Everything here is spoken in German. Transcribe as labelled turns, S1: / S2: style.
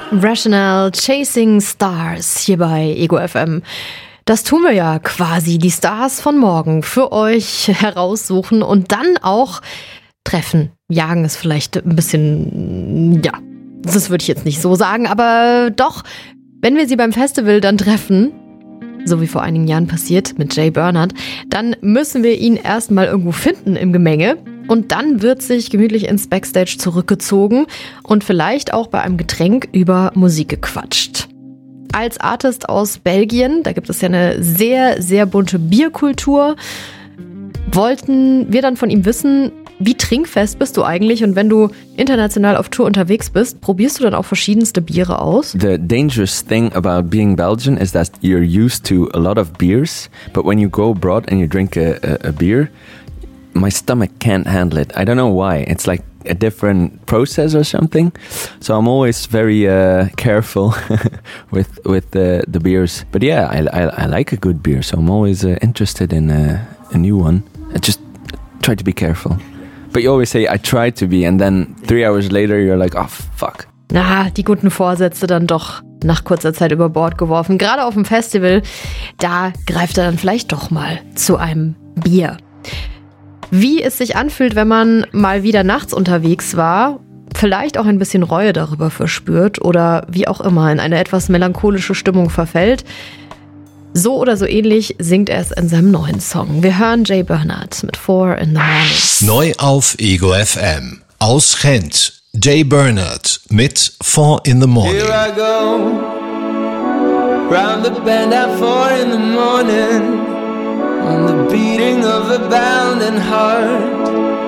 S1: Rational Chasing Stars hier bei Ego FM. Das tun wir ja quasi, die Stars von morgen für euch heraussuchen und dann auch treffen. Jagen ist vielleicht ein bisschen, ja, das würde ich jetzt nicht so sagen, aber doch, wenn wir sie beim Festival dann treffen, so wie vor einigen Jahren passiert mit Jay Bernard, dann müssen wir ihn erstmal irgendwo finden im Gemenge. Und dann wird sich gemütlich ins Backstage zurückgezogen und vielleicht auch bei einem Getränk über Musik gequatscht. Als Artist aus Belgien, da gibt es ja eine sehr, sehr bunte Bierkultur, wollten wir dann von ihm wissen, wie trinkfest bist du eigentlich? Und wenn du international auf Tour unterwegs bist, probierst du dann auch verschiedenste Biere aus?
S2: The dangerous thing about being Belgian is that you're used to a lot of beers, but when you go abroad and you drink a beer, my stomach can't handle it. I don't know why. It's like a different process or something. So I'm always very careful with the beers. But yeah, I like a good beer. So I'm always interested in a new one. I just try to be careful. But you always say, I try to be. And then 3 hours later, you're like, oh, fuck.
S1: Die guten Vorsätze dann doch nach kurzer Zeit über Bord geworfen. Gerade auf dem Festival, da greift er dann vielleicht doch mal zu einem Bier. Wie es sich anfühlt, wenn man mal wieder nachts unterwegs war, vielleicht auch ein bisschen Reue darüber verspürt oder wie auch immer in eine etwas melancholische Stimmung verfällt. So oder so ähnlich singt er es in seinem neuen Song. Wir hören Jay Bernard mit 4 in the Morning.
S3: Neu auf Ego FM. Aus Gent, Jay Bernard mit 4 in the Morning.
S4: Here I go, round the bend at 4 in the morning. On the beating of a bounding heart,